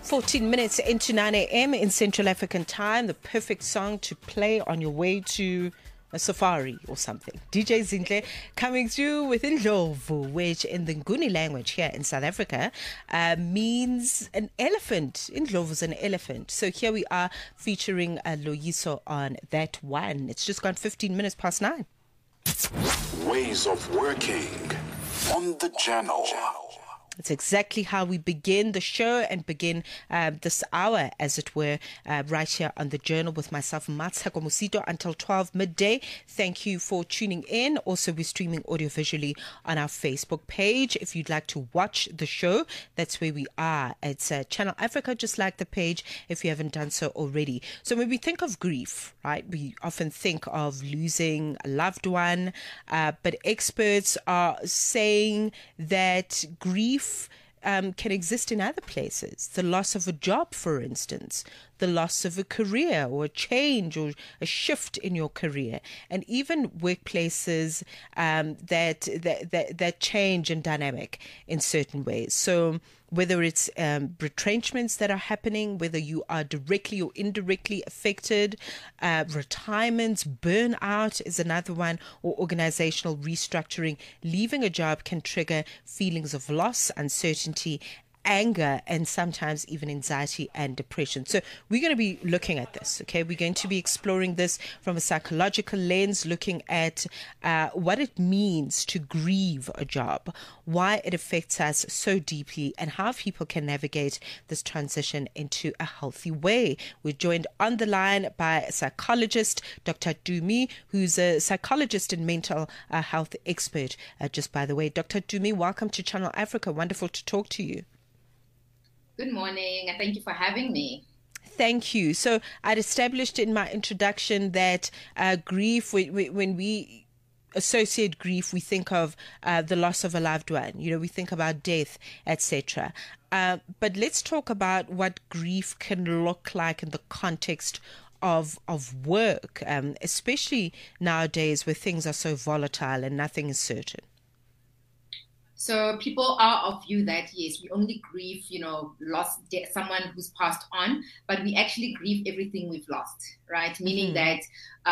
14 minutes into 9 a.m. in Central African time, the perfect song to play on your way to a safari or something. DJ Zinhle coming through with Indlovu, which in the Nguni language here in South Africa means an elephant. Indlovu is an elephant. So here we are featuring Loyiso on that one. It's just gone 15 minutes past 9. Ways of working on the channel. It's exactly how we begin the show and begin this hour, as it were, right here on The Journal with myself, Matsheko Musito, until 12 midday. Thank you for tuning in. Also, we're streaming audio-visually on our Facebook page. If you'd like to watch the show, that's where we are. It's Channel Africa, just like the page, if you haven't done so already. So when we think of grief, right, we often think of losing a loved one, but experts are saying that grief can exist in other places. The loss of a job, for instance, the loss of a career or a change or a shift in your career, and even workplaces that change in dynamic in certain ways. So whether it's retrenchments that are happening, whether you are directly or indirectly affected, retirements, burnout is another one, or organizational restructuring, leaving a job can trigger feelings of loss, uncertainty, anger, and sometimes even anxiety and depression. So we're going to be looking at this, okay? We're going to be exploring this from a psychological lens, looking at what it means to grieve a job, why it affects us so deeply, and how people can navigate this transition into a healthy way. We're joined on the line by a psychologist, Dr. Dumi, who's a psychologist and mental health expert. Just by the way, Dr. Dumi, welcome to Channel Africa. Wonderful to talk to you. Good morning, and thank you for having me. Thank you. So I'd established in my introduction that grief, when we associate grief, we think of the loss of a loved one. You know, we think about death, etc. But let's talk about what grief can look like in the context of work, especially nowadays where things are so volatile and nothing is certain. So people are of view that, yes, we only grieve, lost someone who's passed on, but we actually grieve everything we've lost, right? Meaning that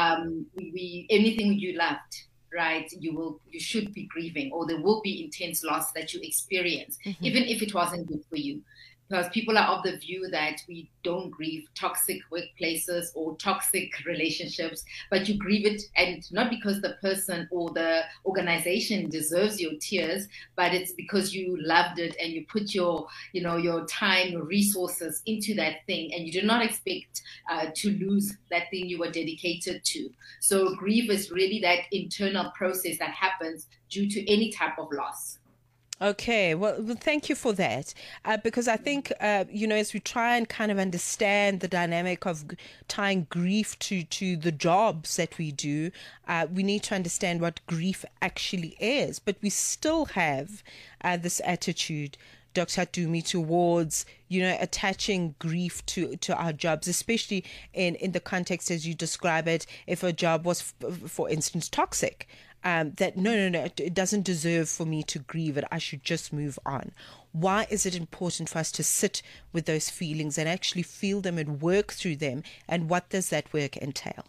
anything you loved, right, you should be grieving, or there will be intense loss that you experience, even if it wasn't good for you. Because people are of the view that we don't grieve toxic workplaces or toxic relationships, but you grieve it, and not because the person or the organization deserves your tears, but it's because you loved it and you put your time, your resources into that thing, and you do not expect to lose that thing you were dedicated to. So grief is really that internal process that happens due to any type of loss. Okay, well, thank you for that. Because I think, as we try and kind of understand the dynamic of tying grief to the jobs that we do, we need to understand what grief actually is. But we still have this attitude, Dr. Dumi, towards, attaching grief to our jobs, especially in the context as you describe it, if a job was, for instance, toxic. That no, it doesn't deserve for me to grieve it. I should just move on. Why is it important for us to sit with those feelings and actually feel them and work through them? And what does that work entail?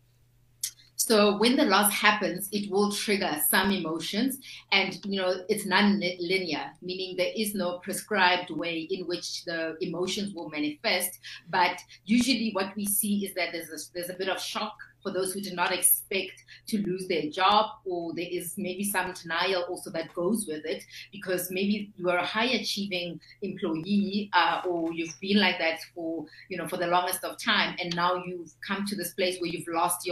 So when the loss happens, it will trigger some emotions, and it's non-linear, meaning there is no prescribed way in which the emotions will manifest. But usually what we see is that there's a bit of shock for those who did not expect to lose their job, or there is maybe some denial also that goes with it, because maybe you are a high achieving employee, or you've been like that for the longest of time, and now you've come to this place where you've lost your